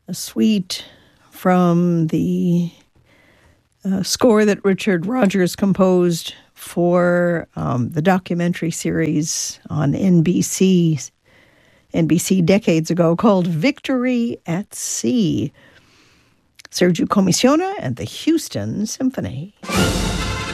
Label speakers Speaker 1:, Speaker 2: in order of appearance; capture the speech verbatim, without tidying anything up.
Speaker 1: a suite from the uh, score that Richard Rodgers composed for um, the documentary series on N B C, N B C decades ago called Victory at Sea. Sergio Commissiona and the Houston Symphony.